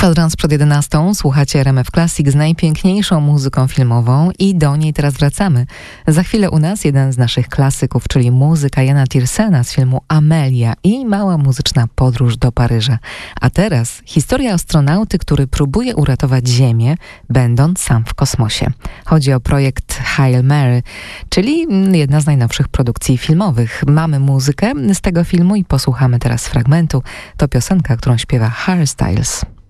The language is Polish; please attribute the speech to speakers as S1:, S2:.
S1: Kwadrans przed 11. Słuchacie RMF Classic z najpiękniejszą muzyką filmową i do niej teraz wracamy. Za chwilę u nas jeden z naszych klasyków, czyli muzyka Jana Tiersena z filmu Amelia i mała muzyczna podróż do Paryża. A teraz historia astronauty, który próbuje uratować Ziemię, będąc sam w kosmosie. Chodzi o projekt Hail Mary, czyli jedna z najnowszych produkcji filmowych. Mamy muzykę z tego filmu i posłuchamy teraz fragmentu. To piosenka, którą śpiewa Harry Styles.